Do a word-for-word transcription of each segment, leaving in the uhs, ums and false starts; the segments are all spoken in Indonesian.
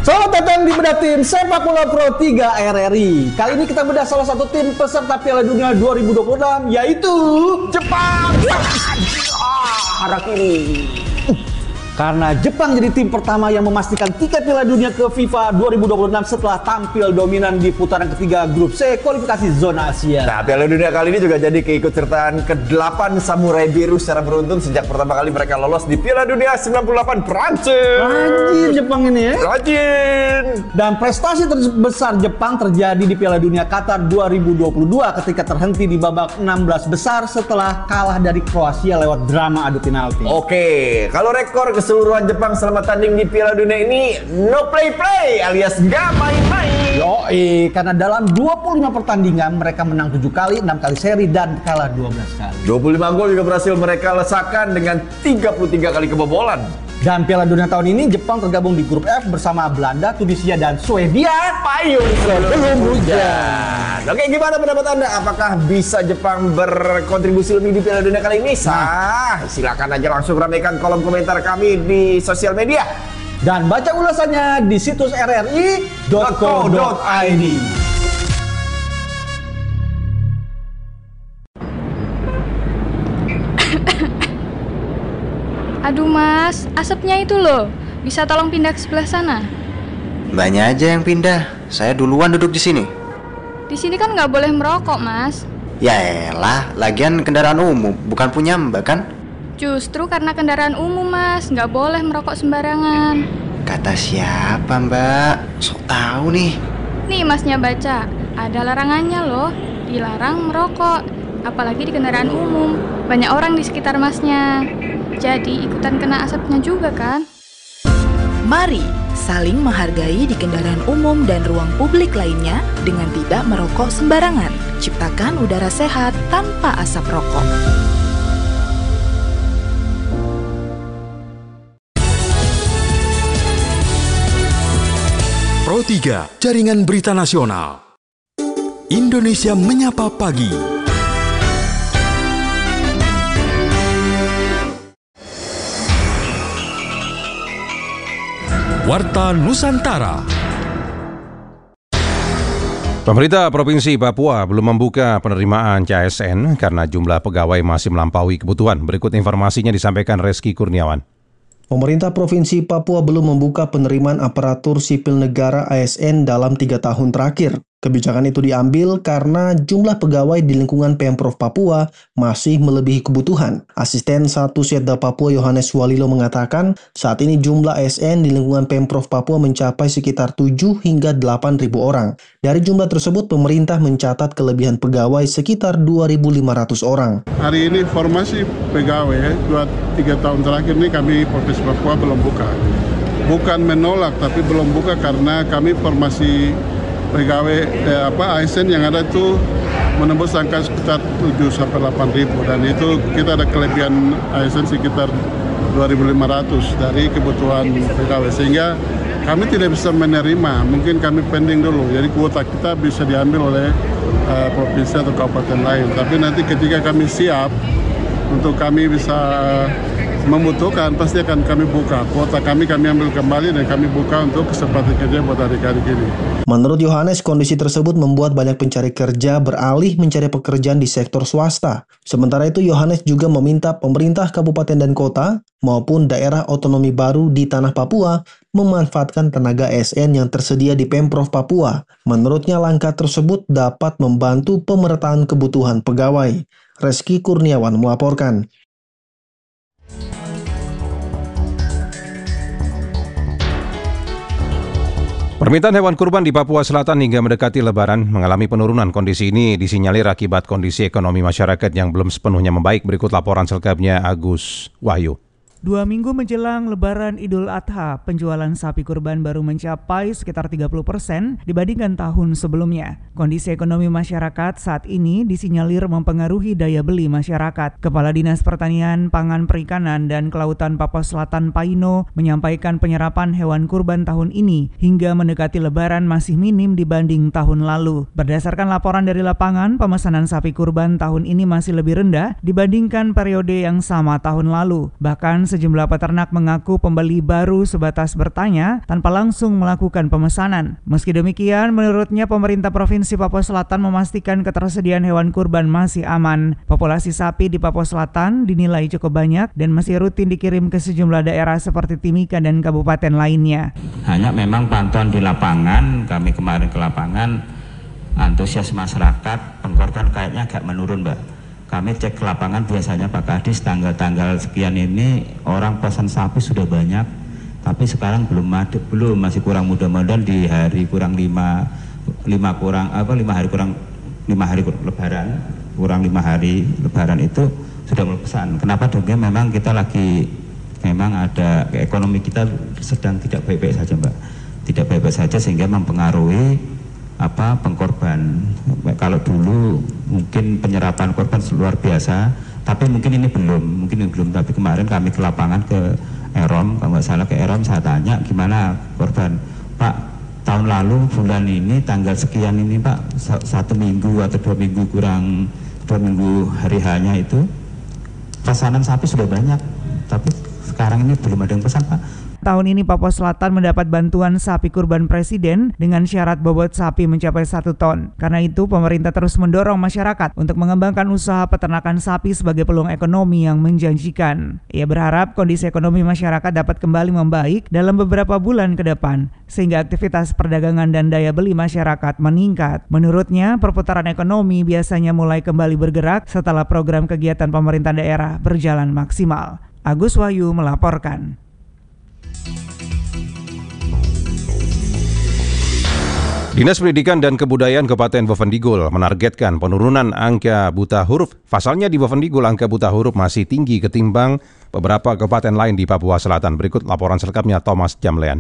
Selamat datang di bedah tim Sepak Bola Pro tiga R R I. Kali ini kita bedah salah satu tim peserta Piala Dunia dua ribu dua puluh enam, yaitu Jepang. Arah kiri. Karena Jepang jadi tim pertama yang memastikan tiket Piala Dunia ke FIFA dua ribu dua puluh enam setelah tampil dominan di putaran ketiga grup C kualifikasi zona Asia. Nah, Piala Dunia kali ini juga jadi keikutsertaan kedelapan Samurai Biru secara beruntun sejak pertama kali mereka lolos di Piala Dunia sembilan puluh delapan Prancis. Rajin Jepang ini ya. Rajin. Dan prestasi terbesar Jepang terjadi di Piala Dunia Qatar dua ribu dua puluh dua ketika terhenti di babak enam belas besar setelah kalah dari Kroasia lewat drama adu penalti. Oke, kalau rekor keseluruhan Jepang selama tanding di Piala Dunia ini no play-play alias nggak main-main. Yoi, karena dalam dua puluh lima pertandingan mereka menang tujuh kali, enam kali seri dan kalah dua belas kali. dua puluh lima gol juga berhasil mereka lesakan dengan tiga puluh tiga kali kebobolan. Dan Piala Dunia tahun ini Jepang tergabung di grup F bersama Belanda, Tunisia dan Swedia. Payung sebelum hujan. Oke, gimana pendapat Anda? Apakah bisa Jepang berkontribusi lebih di Piala Dunia kali ini? Sah, silakan aja langsung ramaikan kolom komentar kami di sosial media. Dan baca ulasannya di situs r r i dot co dot i d. Aduh mas, asapnya itu loh. Bisa tolong pindah ke sebelah sana? Mbaknya aja yang pindah. Saya duluan duduk di sini. Di sini kan nggak boleh merokok mas. Ya elah, lagian kendaraan umum, bukan punya mbak kan? Justru karena kendaraan umum mas, nggak boleh merokok sembarangan. Kata siapa mbak? Sok tahu nih. Nih masnya baca, ada larangannya loh. Dilarang merokok, apalagi di kendaraan umum. Banyak orang di sekitar masnya. Jadi ikutan kena asapnya juga kan? Mari saling menghargai di kendaraan umum dan ruang publik lainnya dengan tidak merokok sembarangan. Ciptakan udara sehat tanpa asap rokok. Pro tiga, Jaringan Berita Nasional. Indonesia Menyapa Pagi. Warta Nusantara. Pemerintah Provinsi Papua belum membuka penerimaan C A S N karena jumlah pegawai masih melampaui kebutuhan. Berikut informasinya disampaikan Reski Kurniawan. Pemerintah Provinsi Papua belum membuka penerimaan aparatur sipil negara A S N dalam tiga tahun terakhir. Kebijakan itu diambil karena jumlah pegawai di lingkungan Pemprov Papua masih melebihi kebutuhan. Asisten satu Setda Papua Yohanes Walilo mengatakan saat ini jumlah A S N di lingkungan Pemprov Papua mencapai sekitar tujuh hingga delapan ribu orang. Dari jumlah tersebut, pemerintah mencatat kelebihan pegawai sekitar dua ribu lima ratus orang. Hari ini formasi pegawai dua tiga tahun terakhir ini kami Provinsi Papua belum buka. Bukan menolak, tapi belum buka karena kami formasi pegawai eh, apa A S N yang ada itu menembus angka sekitar tujuh sampai delapan ribu dan itu kita ada kelebihan A S N sekitar dua ribu lima ratus dari kebutuhan pegawai sehingga kami tidak bisa menerima, mungkin kami pending dulu, jadi kuota kita bisa diambil oleh uh, provinsi atau kabupaten lain, tapi nanti ketika kami siap untuk kami bisa membutuhkan, pasti akan kami buka. Kuota kami kami ambil kembali dan kami buka untuk kesempatan kerja buat adik-adik ini. Menurut Yohanes, kondisi tersebut membuat banyak pencari kerja beralih mencari pekerjaan di sektor swasta. Sementara itu, Yohanes juga meminta pemerintah kabupaten dan kota maupun daerah otonomi baru di tanah Papua memanfaatkan tenaga A S N yang tersedia di Pemprov Papua. Menurutnya, langkah tersebut dapat membantu pemerataan kebutuhan pegawai. Reski Kurniawan melaporkan. Permintaan hewan kurban di Papua Selatan hingga mendekati Lebaran mengalami penurunan. Kondisi ini disinyalir akibat kondisi ekonomi masyarakat yang belum sepenuhnya membaik. Berikut laporan selengkapnya Agus Wahyu. Dua minggu menjelang Lebaran Idul Adha, penjualan sapi kurban baru mencapai sekitar tiga puluh persen dibandingkan tahun sebelumnya. Kondisi ekonomi masyarakat saat ini disinyalir mempengaruhi daya beli masyarakat. Kepala Dinas Pertanian, Pangan, Perikanan, dan Kelautan Papua Selatan Paino menyampaikan penyerapan hewan kurban tahun ini hingga mendekati Lebaran masih minim dibanding tahun lalu. Berdasarkan laporan dari lapangan, pemesanan sapi kurban tahun ini masih lebih rendah dibandingkan periode yang sama tahun lalu. Bahkan sejumlah peternak mengaku pembeli baru sebatas bertanya tanpa langsung melakukan pemesanan. Meski demikian, menurutnya pemerintah Provinsi Papua Selatan memastikan ketersediaan hewan kurban masih aman. Populasi sapi di Papua Selatan dinilai cukup banyak dan masih rutin dikirim ke sejumlah daerah seperti Timika dan kabupaten lainnya. Hanya memang pantauan di lapangan, kami kemarin ke lapangan, antusias masyarakat pengkorban kayaknya agak menurun, Mbak. Kami cek ke lapangan biasanya Pak Kadis tanggal-tanggal sekian ini orang pesan sapi sudah banyak, tapi sekarang belum ada, belum masih kurang, mudah-mudahan di hari kurang lima lima kurang apa lima hari kurang lima hari lebaran kurang lima hari lebaran itu sudah mulai pesan. Kenapa dong? Memang kita lagi memang ada ekonomi kita sedang tidak baik-baik saja, Mbak, tidak baik-baik saja sehingga mempengaruhi apa pengkorban. Kalau dulu mungkin penyerapan korban luar biasa, tapi mungkin ini belum, mungkin ini belum. Tapi kemarin kami ke lapangan ke Erom, kalau nggak salah ke Erom, saya tanya gimana korban, Pak, tahun lalu bulan ini tanggal sekian ini Pak, satu minggu atau dua minggu kurang dua minggu hari hanya itu pesanan sapi sudah banyak, tapi sekarang ini belum ada yang pesan, Pak. Tahun ini Papua Selatan mendapat bantuan sapi kurban presiden dengan syarat bobot sapi mencapai satu ton. Karena itu pemerintah terus mendorong masyarakat untuk mengembangkan usaha peternakan sapi sebagai peluang ekonomi yang menjanjikan. Ia berharap kondisi ekonomi masyarakat dapat kembali membaik dalam beberapa bulan ke depan, sehingga aktivitas perdagangan dan daya beli masyarakat meningkat. Menurutnya, perputaran ekonomi biasanya mulai kembali bergerak setelah program kegiatan pemerintah daerah berjalan maksimal. Agus Wahyu melaporkan. Dinas Pendidikan dan Kebudayaan Kabupaten Bovendigul menargetkan penurunan angka buta huruf. Pasalnya di Bovendigul angka buta huruf masih tinggi ketimbang beberapa kabupaten lain di Papua Selatan. Berikut laporan selengkapnya Thomas Jamlean.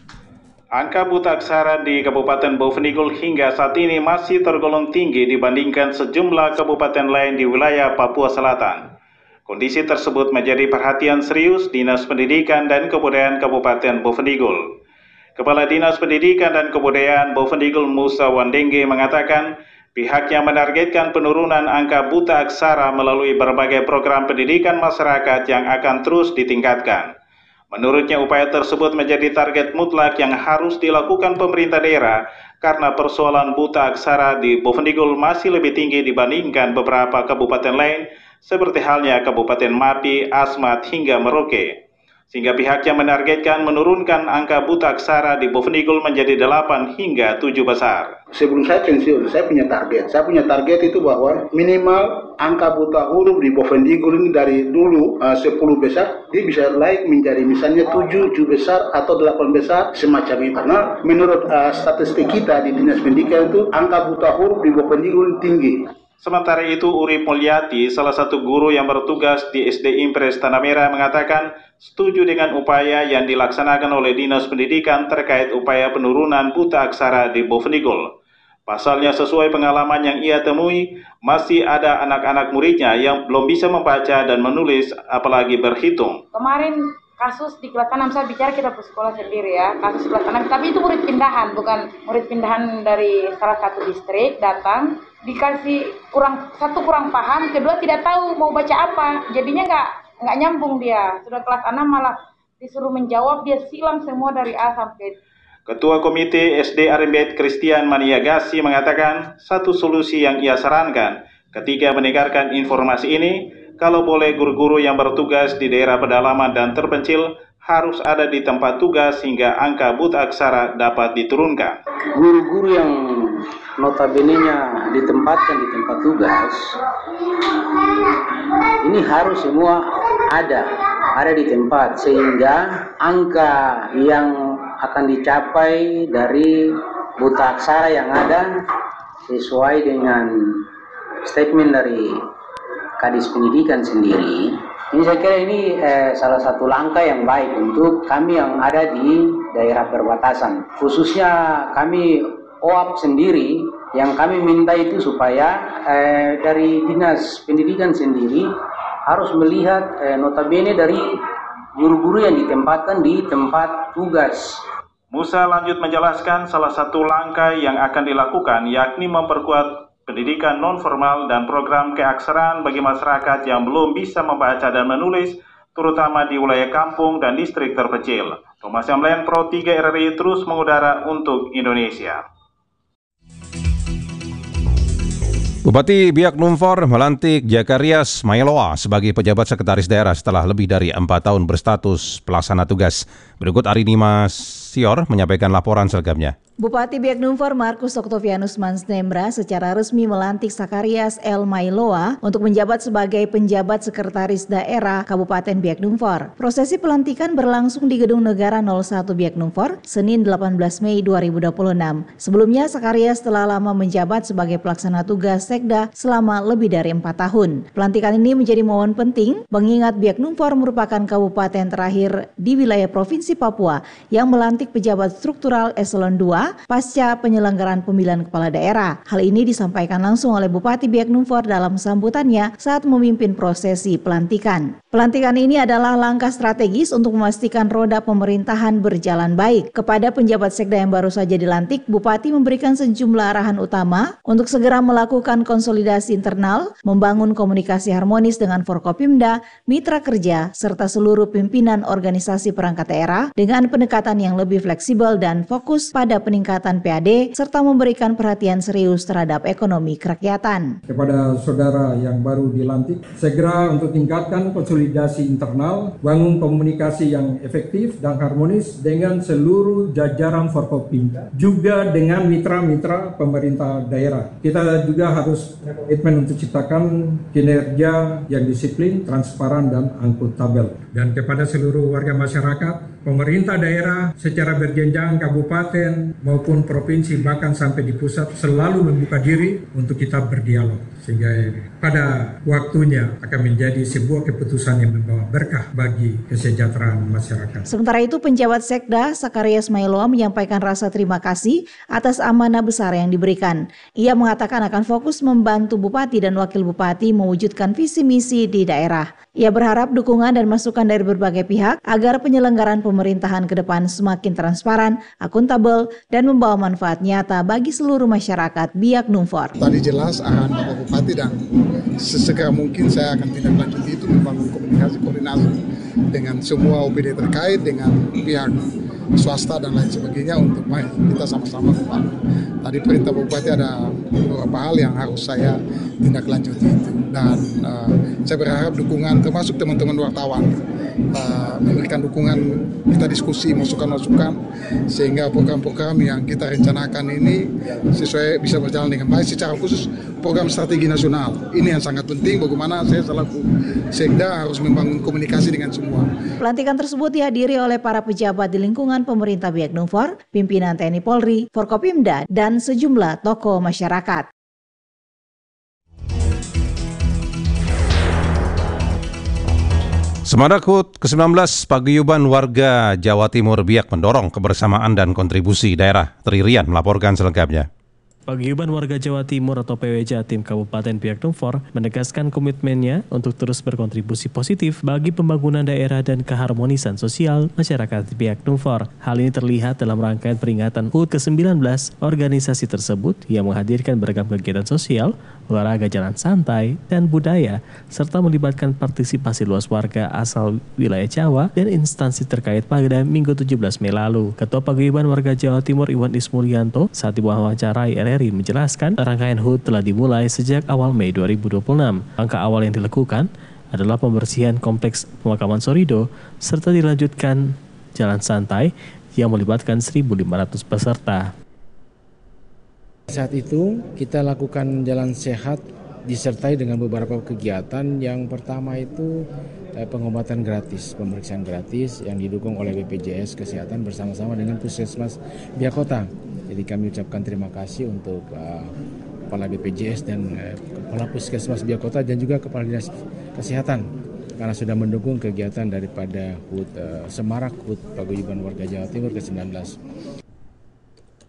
Angka buta aksara di Kabupaten Bovendigul hingga saat ini masih tergolong tinggi dibandingkan sejumlah kabupaten lain di wilayah Papua Selatan. Kondisi tersebut menjadi perhatian serius Dinas Pendidikan dan Kebudayaan Kabupaten Bovendigul. Kepala Dinas Pendidikan dan Kebudayaan Bovendigul Musa Wandenge mengatakan pihaknya menargetkan penurunan angka buta aksara melalui berbagai program pendidikan masyarakat yang akan terus ditingkatkan. Menurutnya upaya tersebut menjadi target mutlak yang harus dilakukan pemerintah daerah karena persoalan buta aksara di Bovendigul masih lebih tinggi dibandingkan beberapa kabupaten lain seperti halnya Kabupaten Mapi, Asmat hingga Merauke. Sehingga pihaknya menargetkan menurunkan angka buta aksara di Bovendigul menjadi delapan hingga tujuh besar. Sebelum saya pensiun, saya punya target. Saya punya target itu bahwa minimal angka buta huruf di Bovendigul ini dari dulu uh, sepuluh besar, dia bisa naik menjadi misalnya tujuh, tujuh besar atau delapan besar semacam itu. Karena menurut uh, statistik kita di Dinas Pendidikan itu angka buta huruf di Bovendigul tinggi. Sementara itu, Urip Mulyati, salah satu guru yang bertugas di S D Impres Tanah Merah, mengatakan setuju dengan upaya yang dilaksanakan oleh Dinas Pendidikan terkait upaya penurunan buta aksara di Bovendigul. Pasalnya sesuai pengalaman yang ia temui, masih ada anak-anak muridnya yang belum bisa membaca dan menulis, apalagi berhitung. Kemarin kasus di kelas enam, saya bicara kita ke sekolah sendiri ya, kasus kelas enam, tapi itu murid pindahan, bukan murid pindahan dari salah satu distrik datang, dikasih kurang satu kurang paham, kedua tidak tahu mau baca apa, jadinya nggak nggak nyambung dia. Sudah kelas enam malah disuruh menjawab, dia silang semua dari A sampai. Ketua Komite S D Arimbet Christian Maniagasi mengatakan satu solusi yang ia sarankan ketika mendengarkan informasi ini, kalau boleh guru-guru yang bertugas di daerah pedalaman dan terpencil harus ada di tempat tugas hingga angka buta aksara dapat diturunkan. Guru-guru yang notabene-nya ditempatkan di tempat tugas, ini harus semua ada, ada di tempat sehingga angka yang akan dicapai dari buta aksara yang ada sesuai dengan statement dari Kadis Pendidikan sendiri. Ini saya kira ini eh, salah satu langkah yang baik untuk kami yang ada di daerah perbatasan. Khususnya kami O A P sendiri, yang kami minta itu supaya eh, dari Dinas Pendidikan sendiri harus melihat eh, notabene dari guru-guru yang ditempatkan di tempat tugas. Musa lanjut menjelaskan salah satu langkah yang akan dilakukan yakni memperkuat pendidikan non-formal dan program keaksaraan bagi masyarakat yang belum bisa membaca dan menulis terutama di wilayah kampung dan distrik terpencil. Thomas Yamlen, Pro tiga R R I terus mengudara untuk Indonesia. Bupati Biak Numfor melantik Jakarias Mailoa sebagai pejabat sekretaris daerah setelah lebih dari empat tahun berstatus pelaksana tugas. Berikut Arini Masior menyampaikan laporan selengkapnya. Bupati Biak Numfor Markus Oktovianus Mansnembra secara resmi melantik Zakarias L. Mailoa untuk menjabat sebagai penjabat sekretaris daerah Kabupaten Biak Numfor. Prosesi pelantikan berlangsung di Gedung Negara nol satu Biak Numfor, Senin delapan belas Mei dua ribu dua puluh enam. Sebelumnya, Zakarias telah lama menjabat sebagai pelaksana tugas Sekda selama lebih dari empat tahun. Pelantikan ini menjadi momen penting mengingat Biak Numfor merupakan kabupaten terakhir di wilayah Provinsi Papua yang melantik pejabat struktural eselon dua pasca penyelenggaraan pemilihan kepala daerah. Hal ini disampaikan langsung oleh Bupati Biak Numfor dalam sambutannya saat memimpin prosesi pelantikan. Pelantikan ini adalah langkah strategis untuk memastikan roda pemerintahan berjalan baik. Kepada penjabat Sekda yang baru saja dilantik, Bupati memberikan sejumlah arahan utama untuk segera melakukan konsolidasi internal, membangun komunikasi harmonis dengan Forkopimda, mitra kerja, serta seluruh pimpinan organisasi perangkat daerah dengan pendekatan yang lebih fleksibel dan fokus pada peningkatan P A D serta memberikan perhatian serius terhadap ekonomi kerakyatan. Kepada saudara yang baru dilantik, segera untuk tingkatkan konsolidasi internal, bangun komunikasi yang efektif dan harmonis dengan seluruh jajaran Forkopimda, juga dengan mitra-mitra pemerintah daerah. Kita juga harus komitmen untuk ciptakan kinerja yang disiplin, transparan, dan akuntabel. Dan kepada seluruh warga masyarakat, pemerintah daerah secara berjenjang kabupaten maupun provinsi bahkan sampai di pusat selalu membuka diri untuk kita berdialog sehingga pada waktunya akan menjadi sebuah keputusan yang membawa berkah bagi kesejahteraan masyarakat. Sementara itu, penjabat Sekda Zakarias Mailoa menyampaikan rasa terima kasih atas amanah besar yang diberikan. Ia mengatakan akan fokus membantu Bupati dan Wakil Bupati mewujudkan visi misi di daerah. Ia berharap dukungan dan masukan dari berbagai pihak agar penyelenggaraan pemerintahan ke depan semakin transparan, akuntabel, dan membawa manfaat nyata bagi seluruh masyarakat Biak Numfor. Tadi jelas arahan Bapak Bupati dan sesegera mungkin saya akan tindak lanjuti itu membangun komunikasi koordinasi dengan semua O P D terkait dengan pihak swasta dan lain sebagainya untuk mari kita sama-sama membangun. Tadi perintah Bupati ada beberapa hal yang harus saya tindak lanjuti itu dan uh, saya berharap dukungan termasuk teman-teman wartawan uh, memberikan dukungan, kita diskusi masukan-masukan sehingga program-program yang kita rencanakan ini sesuai bisa berjalan dengan baik, secara khusus program strategi nasional. Ini yang sangat penting bagaimana saya selaku Sekda harus membangun komunikasi dengan semua. Pelantikan tersebut dihadiri oleh para pejabat di lingkungan pemerintah Biak Numfor, pimpinan T N I Polri, Forkopimda, dan sejumlah tokoh masyarakat. Semangat H U T ke sembilan belas paguyuban warga Jawa Timur Biak mendorong kebersamaan dan kontribusi daerah. Tririan melaporkan selengkapnya. Paguyuban Warga Jawa Timur atau P W Jatim Kabupaten Biak Numfor menegaskan komitmennya untuk terus berkontribusi positif bagi pembangunan daerah dan keharmonisan sosial masyarakat Biak Numfor. Hal ini terlihat dalam rangkaian peringatan H U T ke sembilan belas organisasi tersebut yang menghadirkan beragam kegiatan sosial, olahraga jalan santai, dan budaya, serta melibatkan partisipasi luas warga asal wilayah Jawa dan instansi terkait pada Minggu tujuh belas Mei lalu. Ketua Paguyuban Warga Jawa Timur Iwan Ismulyanto saat diwawancarai R R I menjelaskan rangkaian H U T telah dimulai sejak awal Mei dua ribu dua puluh enam. Langkah awal yang dilakukan adalah pembersihan kompleks pemakaman Sorido serta dilanjutkan jalan santai yang melibatkan seribu lima ratus peserta. Saat itu kita lakukan jalan sehat disertai dengan beberapa kegiatan. Yang pertama itu eh, pengobatan gratis, pemeriksaan gratis yang didukung oleh B P J S Kesehatan bersama-sama dengan Puskesmas Biak Kota. Jadi kami ucapkan terima kasih untuk uh, Kepala B P J S dan uh, Kepala Puskesmas Biak Kota dan juga Kepala Dinas Kesehatan karena sudah mendukung kegiatan daripada H U T uh, Semarak H U T Paguyuban Warga Jawa Timur ke sembilan belas.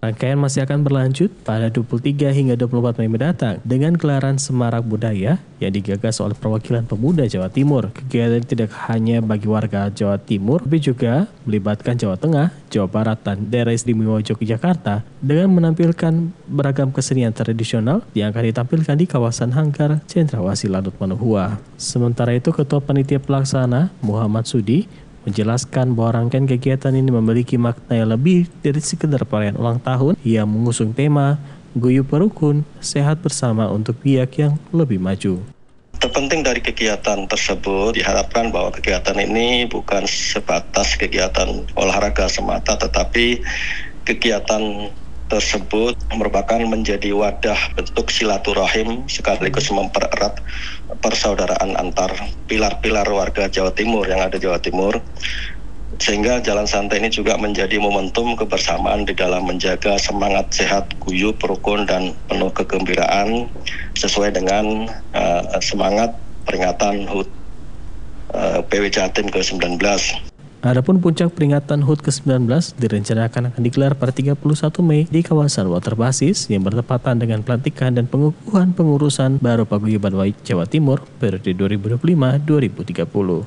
Rangkaian masih akan berlanjut pada dua puluh tiga hingga dua puluh empat Mei mendatang dengan gelaran Semarak Budaya yang digagas oleh perwakilan pemuda Jawa Timur. Kegiatan tidak hanya bagi warga Jawa Timur, tapi juga melibatkan Jawa Tengah, Jawa Barat, dan daerah istimewa Yogyakarta dengan menampilkan beragam kesenian tradisional yang akan ditampilkan di kawasan Hanggar Cendrawasih Ladut Manohua. Sementara itu, Ketua Panitia Pelaksana Muhammad Sudi menjelaskan bahwa rangkaian kegiatan ini memiliki makna yang lebih dari sekedar perayaan ulang tahun yang mengusung tema Guyub Rukun, Sehat Bersama untuk Biak yang Lebih Maju. Terpenting dari kegiatan tersebut diharapkan bahwa kegiatan ini bukan sebatas kegiatan olahraga semata, tetapi kegiatan tersebut merupakan menjadi wadah bentuk silaturahim sekaligus mempererat persaudaraan antar pilar-pilar warga Jawa Timur yang ada di Jawa Timur, sehingga Jalan Santai ini juga menjadi momentum kebersamaan di dalam menjaga semangat sehat, guyub, rukun, dan penuh kegembiraan sesuai dengan uh, semangat peringatan H U T uh, P W Jatim ke sembilan belas. Adapun puncak peringatan H U T ke sembilan belas direncanakan akan digelar pada tiga puluh satu Mei di kawasan Water Basis yang bertepatan dengan pelantikan dan pengukuhan pengurusan baru Paguyuban Jawa Timur periode dua ribu dua puluh lima sampai dua ribu tiga puluh.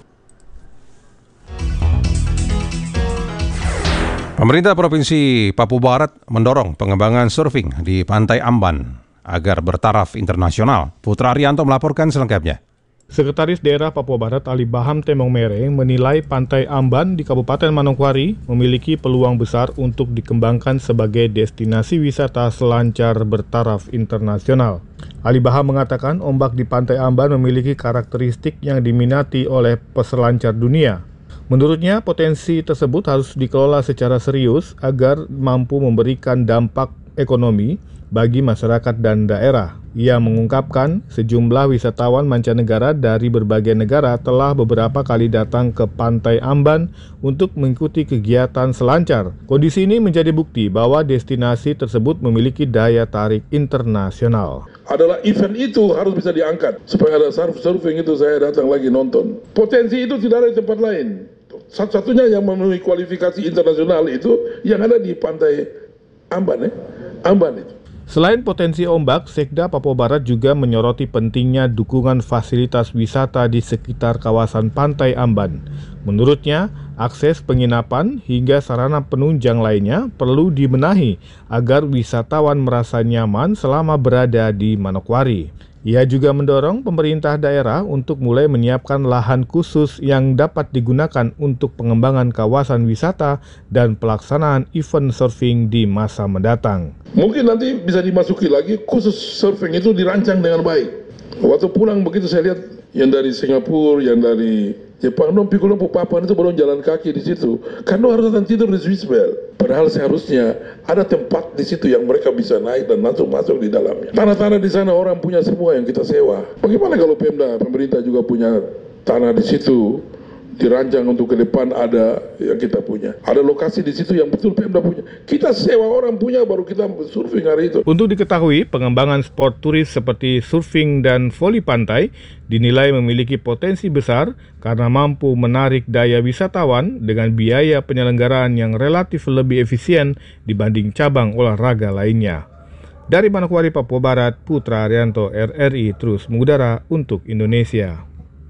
Pemerintah Provinsi Papua Barat mendorong pengembangan surfing di Pantai Amban agar bertaraf internasional. Putra Arianto melaporkan selengkapnya. Sekretaris Daerah Papua Barat Ali Baham Temong Mere menilai Pantai Amban di Kabupaten Manokwari memiliki peluang besar untuk dikembangkan sebagai destinasi wisata selancar bertaraf internasional. Ali Baham mengatakan ombak di Pantai Amban memiliki karakteristik yang diminati oleh peselancar dunia. Menurutnya, potensi tersebut harus dikelola secara serius agar mampu memberikan dampak ekonomi bagi masyarakat dan daerah. Ia mengungkapkan sejumlah wisatawan mancanegara dari berbagai negara telah beberapa kali datang ke Pantai Amban untuk mengikuti kegiatan selancar. Kondisi ini menjadi bukti bahwa destinasi tersebut memiliki daya tarik internasional. Adalah event itu harus bisa diangkat supaya ada surf surfing itu saya datang lagi nonton. Potensi itu tidak ada di tempat lain. Satu-satunya yang memenuhi kualifikasi internasional itu yang ada di Pantai Amban, ya. Amban itu. Selain potensi ombak, Sekda Papua Barat juga menyoroti pentingnya dukungan fasilitas wisata di sekitar kawasan Pantai Amban. Menurutnya, akses penginapan hingga sarana penunjang lainnya perlu dibenahi agar wisatawan merasa nyaman selama berada di Manokwari. Ia juga mendorong pemerintah daerah untuk mulai menyiapkan lahan khusus yang dapat digunakan untuk pengembangan kawasan wisata dan pelaksanaan event surfing di masa mendatang. Mungkin nanti bisa dimasuki lagi khusus surfing itu dirancang dengan baik. Waktu pulang begitu saya lihat yang dari Singapura, yang dari Jepang, non pikul Papua itu baru jalan kaki di situ. Karena harus datang tidur di Swiss Bell. Padahal seharusnya ada tempat di situ yang mereka bisa naik dan langsung masuk di dalamnya. Tanah-tanah di sana orang punya semua yang kita sewa. Bagaimana kalau Pemda, pemerintah juga punya tanah di situ? Dirancang untuk ke depan ada yang kita punya. Ada lokasi di situ yang betul Pemda punya. Kita sewa orang punya baru kita surfing hari itu. Untuk diketahui, pengembangan sport turis seperti surfing dan voli pantai dinilai memiliki potensi besar karena mampu menarik daya wisatawan dengan biaya penyelenggaraan yang relatif lebih efisien dibanding cabang olahraga lainnya. Dari Manokwari, Papua Barat, Putra Arianto, R R I terus mengudara untuk Indonesia.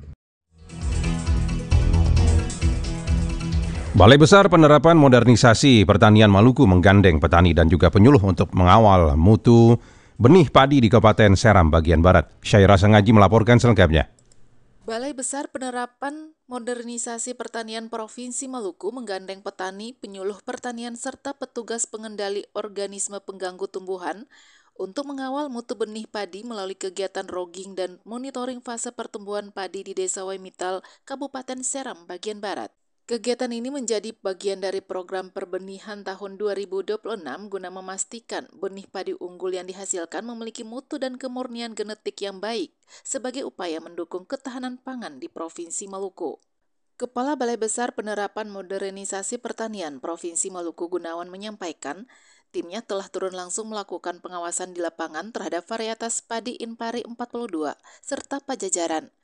Balai Besar Penerapan Modernisasi Pertanian Maluku menggandeng petani dan juga penyuluh untuk mengawal mutu benih padi di Kabupaten Seram bagian Barat. Syaira Sengaji melaporkan selengkapnya. Balai Besar Penerapan Modernisasi Pertanian Provinsi Maluku menggandeng petani, penyuluh pertanian, serta petugas pengendali organisme pengganggu tumbuhan untuk mengawal mutu benih padi melalui kegiatan rogging dan monitoring fase pertumbuhan padi di Desa Waimital, Kabupaten Seram bagian Barat. Kegiatan ini menjadi bagian dari program perbenihan tahun dua ribu dua puluh enam guna memastikan benih padi unggul yang dihasilkan memiliki mutu dan kemurnian genetik yang baik sebagai upaya mendukung ketahanan pangan di Provinsi Maluku. Kepala Balai Besar Penerapan Modernisasi Pertanian Provinsi Maluku Gunawan menyampaikan, timnya telah turun langsung melakukan pengawasan di lapangan terhadap varietas padi Inpari empat puluh dua serta Pajajaran.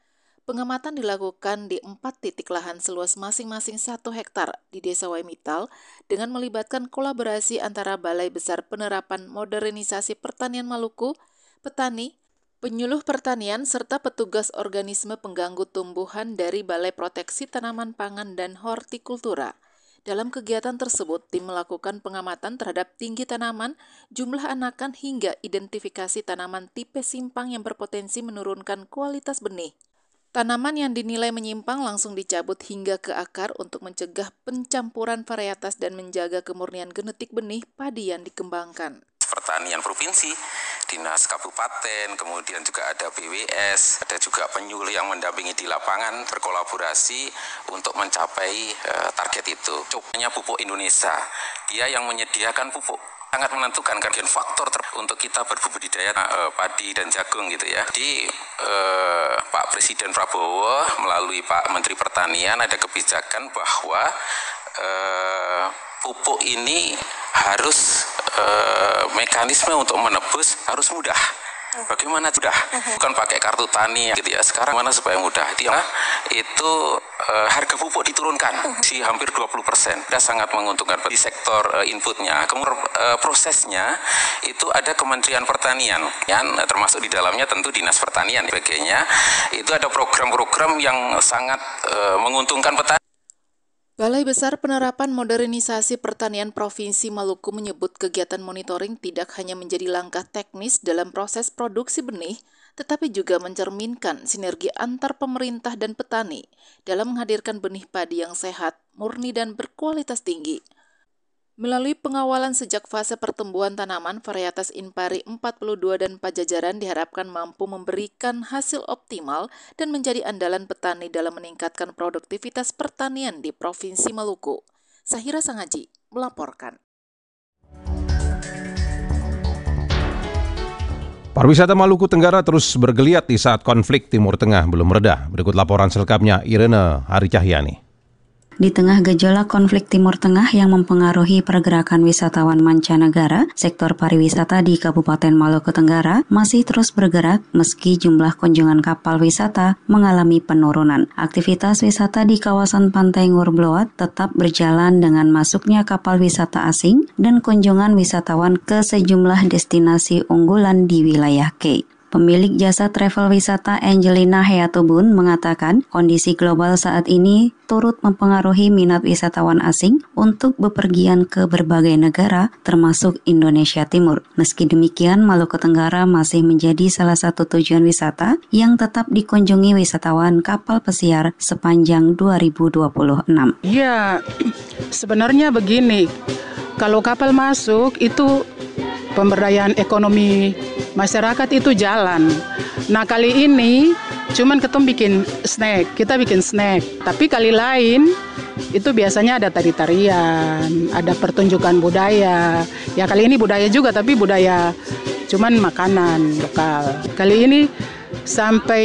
Pengamatan dilakukan di empat titik lahan seluas masing-masing satu hektar di Desa Waimital dengan melibatkan kolaborasi antara Balai Besar Penerapan Modernisasi Pertanian Maluku, petani, penyuluh pertanian, serta petugas organisme pengganggu tumbuhan dari Balai Proteksi Tanaman Pangan dan Hortikultura. Dalam kegiatan tersebut, tim melakukan pengamatan terhadap tinggi tanaman, jumlah anakan hingga identifikasi tanaman tipe simpang yang berpotensi menurunkan kualitas benih. Tanaman yang dinilai menyimpang langsung dicabut hingga ke akar untuk mencegah pencampuran varietas dan menjaga kemurnian genetik benih padi yang dikembangkan. Pertanian Provinsi, Dinas Kabupaten, kemudian juga ada B W S, ada juga penyuluh yang mendampingi di lapangan berkolaborasi untuk mencapai uh, target itu. Cukupnya pupuk Indonesia, dia yang menyediakan pupuk. Sangat menentukan kan faktor ter- untuk kita berbudidaya uh, padi dan jagung gitu ya. Di uh, Pak Presiden Prabowo melalui Pak Menteri Pertanian ada kebijakan bahwa uh, pupuk ini harus uh, mekanisme untuk menebus harus mudah. Bagaimana mudah? Bukan pakai kartu tani gitu ya. Sekarang mana supaya mudah? Itu, itu uh, harga pupuk diturunkan si hampir dua puluh persen. Sudah sangat menguntungkan di sektor uh, inputnya. Kemudian uh, prosesnya itu ada Kementerian Pertanian yang termasuk di dalamnya tentu Dinas Pertanian dan sebagainya. Itu ada program-program yang sangat uh, menguntungkan petani. Balai Besar Penerapan Modernisasi Pertanian Provinsi Maluku menyebut kegiatan monitoring tidak hanya menjadi langkah teknis dalam proses produksi benih, tetapi juga mencerminkan sinergi antar pemerintah dan petani dalam menghadirkan benih padi yang sehat, murni dan berkualitas tinggi. Melalui pengawalan sejak fase pertumbuhan tanaman, varietas Inpari empat puluh dua dan Pajajaran diharapkan mampu memberikan hasil optimal dan menjadi andalan petani dalam meningkatkan produktivitas pertanian di Provinsi Maluku. Sahira Sangaji melaporkan. Pariwisata Maluku Tenggara terus bergeliat di saat konflik Timur Tengah belum reda. Berikut laporan selengkapnya Irene Hari Cahyani. Di tengah gejolak konflik Timur Tengah yang mempengaruhi pergerakan wisatawan mancanegara, sektor pariwisata di Kabupaten Maluku Tenggara masih terus bergerak meski jumlah kunjungan kapal wisata mengalami penurunan. Aktivitas wisata di kawasan Pantai Ngurbloat tetap berjalan dengan masuknya kapal wisata asing dan kunjungan wisatawan ke sejumlah destinasi unggulan di wilayah K. Pemilik jasa travel wisata Angelina Hayatubun mengatakan kondisi global saat ini turut mempengaruhi minat wisatawan asing untuk bepergian ke berbagai negara termasuk Indonesia Timur. Meski demikian, Maluku Tenggara masih menjadi salah satu tujuan wisata yang tetap dikunjungi wisatawan kapal pesiar sepanjang dua ribu dua puluh enam. Ya, sebenarnya begini, kalau kapal masuk itu pemberdayaan ekonomi masyarakat itu jalan. Nah kali ini cuman ketum bikin snack, kita bikin snack. Tapi kali lain itu biasanya ada tari-tarian, ada pertunjukan budaya. Ya kali ini budaya juga tapi budaya cuman makanan lokal. Kali ini sampai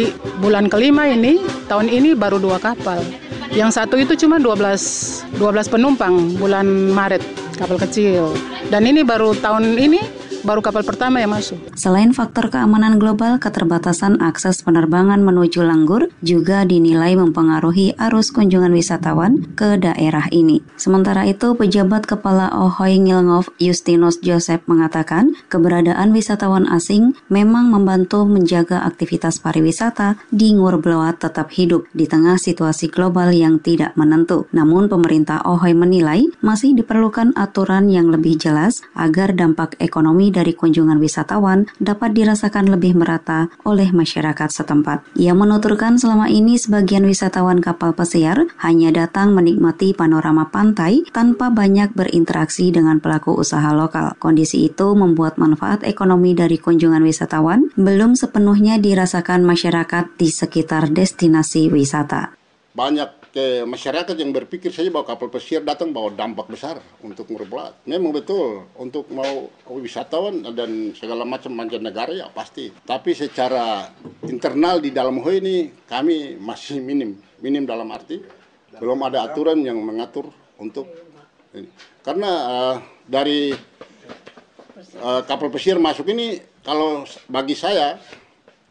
bulan kelima ini, tahun ini baru dua kapal. Yang satu itu cuma dua belas penumpang bulan Maret, kapal kecil. Dan ini baru tahun ini baru kapal pertama yang masuk. Selain faktor keamanan global, keterbatasan akses penerbangan menuju Langgur juga dinilai mempengaruhi arus kunjungan wisatawan ke daerah ini. Sementara itu, pejabat Kepala Ohoy Ngilngov Justinus Joseph mengatakan keberadaan wisatawan asing memang membantu menjaga aktivitas pariwisata di Ngurbloat tetap hidup di tengah situasi global yang tidak menentu. Namun pemerintah Ohoy menilai masih diperlukan aturan yang lebih jelas agar dampak ekonomi dari kunjungan wisatawan dapat dirasakan lebih merata oleh masyarakat setempat. Ia menuturkan selama ini sebagian wisatawan kapal pesiar hanya datang menikmati panorama pantai tanpa banyak berinteraksi dengan pelaku usaha lokal. Kondisi itu membuat manfaat ekonomi dari kunjungan wisatawan belum sepenuhnya dirasakan masyarakat di sekitar destinasi wisata. Banyak ke masyarakat yang berpikir saja bahwa kapal pesiar datang bawa dampak besar untuk Ngurbloat. Memang betul, untuk mau wisatawan dan segala macam mancanegara ya pasti. Tapi secara internal di dalam Ohoy ini kami masih minim. Minim dalam arti belum ada aturan yang mengatur untuk ini. Karena uh, dari uh, kapal pesiar masuk ini, kalau bagi saya,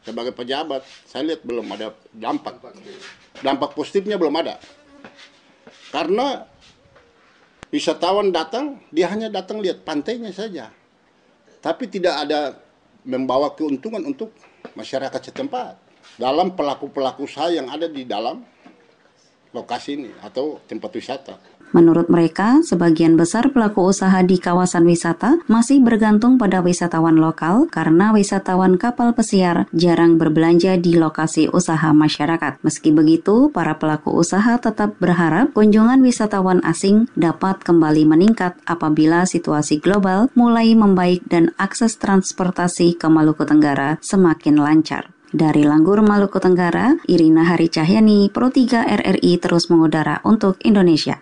sebagai pejabat, saya lihat belum ada dampak. Dampak positifnya belum ada. Karena wisatawan datang, dia hanya datang lihat pantainya saja. Tapi tidak ada membawa keuntungan untuk masyarakat setempat. Dalam pelaku-pelaku usaha yang ada di dalam lokasi ini atau tempat wisata. Menurut mereka, sebagian besar pelaku usaha di kawasan wisata masih bergantung pada wisatawan lokal karena wisatawan kapal pesiar jarang berbelanja di lokasi usaha masyarakat. Meski begitu, para pelaku usaha tetap berharap kunjungan wisatawan asing dapat kembali meningkat apabila situasi global mulai membaik dan akses transportasi ke Maluku Tenggara semakin lancar. Dari Langgur, Maluku Tenggara, Irina Hari Cahyani, Pro tiga R R I terus mengudara untuk Indonesia.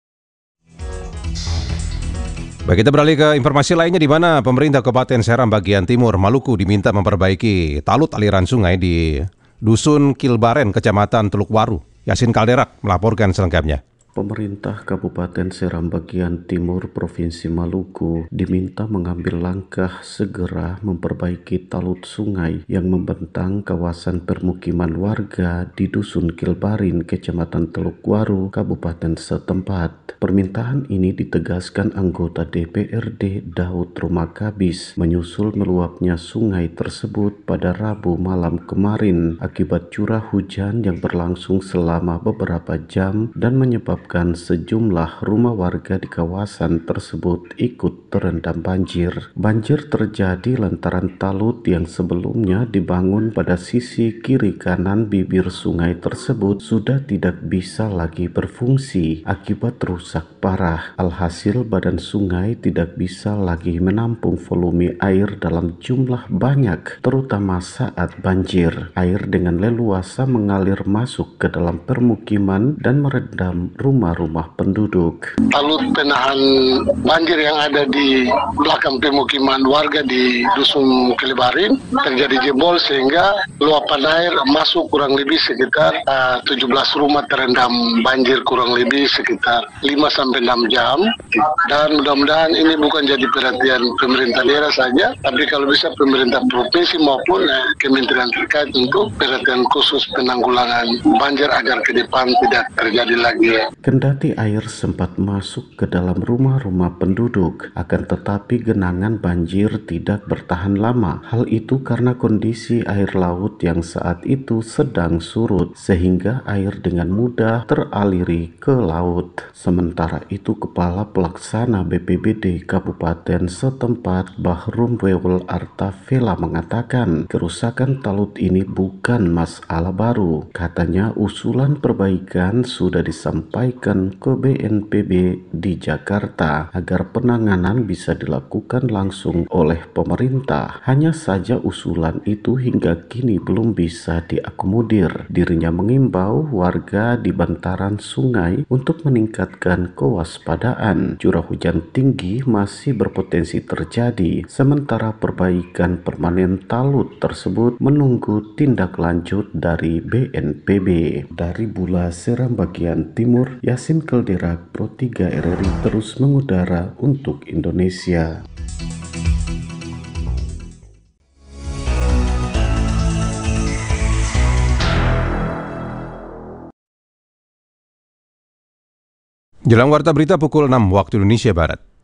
Baik, kita beralih ke informasi lainnya di mana pemerintah Kabupaten Seram bagian timur Maluku diminta memperbaiki talut aliran sungai di Dusun Kilbaren, Kecamatan Teluk Waru. Yasin Kalderak melaporkan selengkapnya. Pemerintah Kabupaten Seram bagian timur Provinsi Maluku diminta mengambil langkah segera memperbaiki talut sungai yang membentang kawasan permukiman warga di Dusun Kilbarin, Kecamatan Teluk Waru, Kabupaten setempat. Permintaan ini ditegaskan anggota D P R D Daud Rumakabis menyusul meluapnya sungai tersebut pada Rabu malam kemarin akibat curah hujan yang berlangsung selama beberapa jam dan menyebabkan sejumlah rumah warga di kawasan tersebut ikut terendam banjir. Banjir terjadi lantaran talut yang sebelumnya dibangun pada sisi kiri kanan bibir sungai tersebut sudah tidak bisa lagi berfungsi akibat rusak parah. Alhasil badan sungai tidak bisa lagi menampung volume air dalam jumlah banyak, terutama saat banjir. Air dengan leluasa mengalir masuk ke dalam permukiman dan merendam rumah-rumah penduduk. Talut penahan banjir yang ada di belakang pemukiman warga di Dusun Kilbarin terjadi jebol sehingga luapan air masuk kurang lebih sekitar uh, tujuh belas rumah terendam banjir kurang lebih sekitar lima sampai enam jam, dan mudah-mudahan ini bukan jadi perhatian pemerintah daerah saja, tapi kalau bisa pemerintah provinsi maupun uh, kementerian terkait untuk perhatian khusus penanggulangan banjir agar ke depan tidak terjadi lagi. Kendati air sempat masuk ke dalam rumah-rumah penduduk, akan tetapi genangan banjir tidak bertahan lama. Hal itu karena kondisi air laut yang saat itu sedang surut, sehingga air dengan mudah teraliri ke laut. Sementara itu, Kepala Pelaksana B P B D Kabupaten setempat Bahrum Wewel Artavela mengatakan kerusakan talut ini bukan masalah baru. Katanya usulan perbaikan sudah disampaikan ke B N P B di Jakarta agar penanganan bisa dilakukan langsung oleh pemerintah. Hanya saja usulan itu hingga kini belum bisa diakomodir. Dirinya mengimbau warga di bantaran sungai untuk meningkatkan kewaspadaan. Curah hujan tinggi masih berpotensi terjadi, sementara perbaikan permanen talut tersebut menunggu tindak lanjut dari B N P B. Dari Bula Seram bagian timur, Yasin Kalderak, Pro tiga R R I terus mengudara untuk Indonesia. Jelang warta berita pukul enam waktu Indonesia Barat.